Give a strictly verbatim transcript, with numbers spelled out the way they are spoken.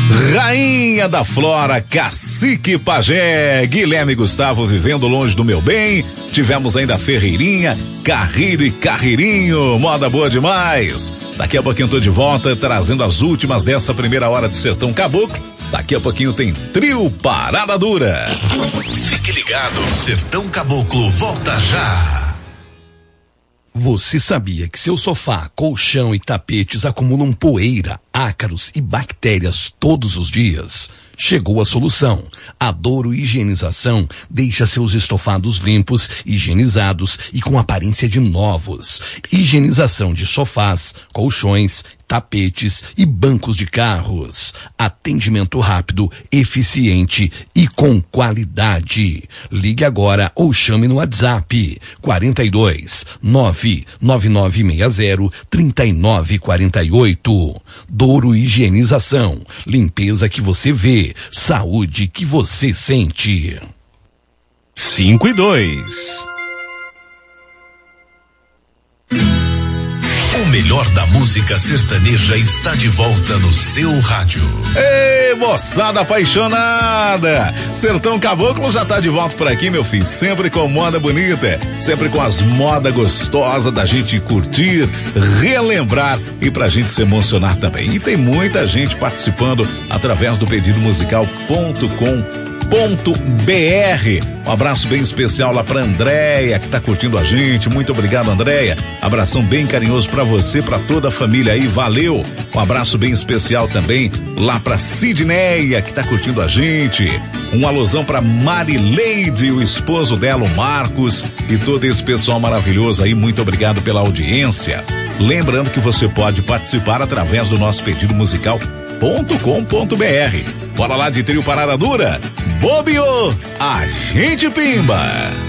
Rainha da Flora, Cacique Pajé, Guilherme Gustavo, Vivendo Longe do Meu Bem. Tivemos ainda Ferreirinha, Carreiro e Carreirinho, moda boa demais. Daqui a pouquinho tô de volta, trazendo as últimas dessa primeira hora de Sertão Caboclo. Daqui a pouquinho tem Trio Parada Dura. Fique ligado, Sertão Caboclo volta já. Você sabia que seu sofá, colchão e tapetes acumulam poeira, ácaros e bactérias todos os dias? Chegou a solução. A Douro Higienização deixa seus estofados limpos, higienizados e com aparência de novos. Higienização de sofás, colchões, tapetes e bancos de carros. Atendimento rápido, eficiente e com qualidade. Ligue agora ou chame no WhatsApp quarenta e dois, nove nove nove seis zero, três nove quatro oito. Douro Higienização. Limpeza que você vê, saúde que você sente. cinco e dois. O melhor da música sertaneja está de volta no seu rádio. Ei, moçada apaixonada! Sertão Caboclo já tá de volta por aqui, meu filho. Sempre com moda bonita, sempre com as modas gostosas da gente curtir, relembrar e pra gente se emocionar também. E tem muita gente participando através do pedido musical ponto com ponto br. Um abraço bem especial lá pra Andréia, que tá curtindo a gente. Muito obrigado, Andréia. Abração bem carinhoso pra você, pra toda a família aí. Valeu. Um abraço bem especial também lá pra Sidneia, que tá curtindo a gente. Um alusão pra Marileide, o esposo dela, o Marcos, e todo esse pessoal maravilhoso aí. Muito obrigado pela audiência. Lembrando que você pode participar através do nosso pedido musical ponto com ponto br. Bora lá de Trio Parada Dura. Bobeou, a gente pimba.